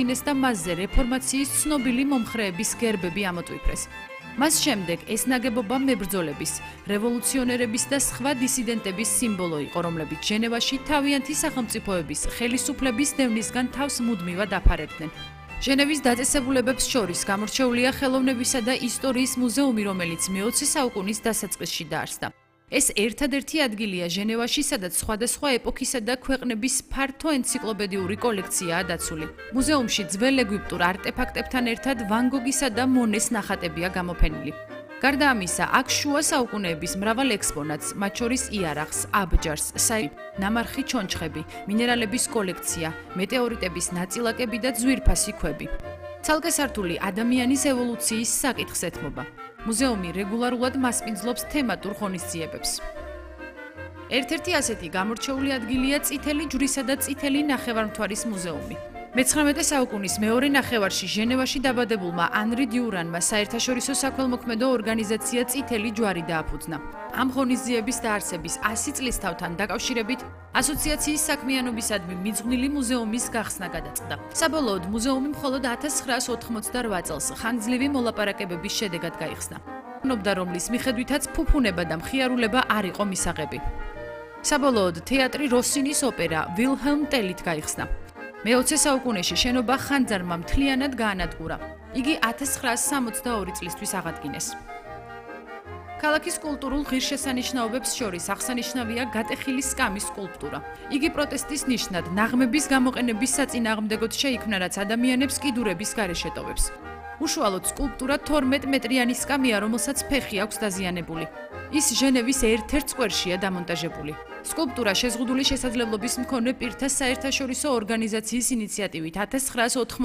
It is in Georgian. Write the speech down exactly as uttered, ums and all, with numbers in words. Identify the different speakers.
Speaker 1: აღადგინეს და მასზე რეფორმაციის ცნობილი მომხრეების გერბები ამოტვიფრეს. მას შემდეგ ეს ნაგებობა მებრძოლების, რევოლუციონერების და სხვა დისიდენტების სიმბოლო იყო, რომლებიც ჟენევაში თავიანთი სახელმწიფოების ხელისუფლების დევნისგან თავს მუდმივად აფარებდნენ. ჟენევის დაწესებულებებს შორის გამორჩეულია ხელოვნებისა და ისტორიის მუზეუმი, რომელიც მეოცე საუკუნის დასაწყისში დაარსდა. ეს ერთადერთი ადგილია ჟენევაში, სადაც სხვადასხვა ეპოქისა და ქვეყნების ფართო ენციკლოპედიური კოლექციაა დაცული. მუზეუმში ძველ ეგვიპტურ არტეფაქტებთან ერთად ვან გოგისა და მონეს ნახატებია გამოფენილი. გარდა ამისა, აქ შუა საუკუნეების მრავალ ექსპონატს, მათ შორის იარაღს, აბჯარს, საიბ, ნამარხი ჩონჩხები, მინერალების კოლექცია, მეტეორიტების ნაწილაკები და ძვირფასი ქვები. ცალკე სართული ადამიანის ევოლუციის საკითხს ეთმობა. მუზეუმი რეგულარულად მასპინძლობს თემატურ ღონისძიებებს. ერთ-ერთი ასეთი გამორჩეული ადგილია წითელი ჯვრისა და წითელი ნახევარმთვარის მუზეუმი. მეცხრამეტე საუკუნის მეორე ნახევარში ჟენევაში დაბადებულმა ანრი დიურანმა საერთაშორისო საქველმოქმედო ორგანიზაცია წითელი ჯვარი დააფუძნა. ამ ღონისძიების დაარსების ასი წლისთავთან დაკავშირებით ასოციაციის საქმიანობისადმი მიძღვნილი მუზეუმის გახსნა გადაწყდა. საბოლოოდ მუზეუმი მხოლოდ ათას ცხრაას ოთხმოცდარვა წელს ხანგრძლივი მოლაპარაკებების შედეგად გაიხსნა. ვნობდა, რომლის მიხედვითაც ფუფუნება და მხიარულება არ იყო მისაღები. საბოლოოდ თეატრი როსინის ოპერა ვილჰელმ ტელით გაიხსნა. მეოცე საუკუნეში შენობა ხანძარმა მთლიანად გაანადგურა. იგი ათას ცხრაას სამოცდაორი წლისთვის აღადგინეს. ქალაქის კულტურულ ღირსშესანიშნაობებს შორის აღსანიშნავია გატეხილი სკამის სკულპტურა. იგი პროტესტის ნიშნად ნაღმების გამოყენების საწინააღმდეგოდ შეიქმნა, რაც ადამიანებს კიდურების გარეშე ტოვებს. უშუალოდ სკულპტურა თორმეტ მეტრიანი სკამია, რომელსაც ფეხი აქვს დაზიანებული. ის ჟენევის ერთ-ერთ სკვერშია დამონტაჟებული. სკულპტურა შეზღუდული შესაძლებლობის მქონე პირთა საერთაშორისო ორგანიზაციის ინიციატივით ათას ცხრაას ოთხმოცდაოთხ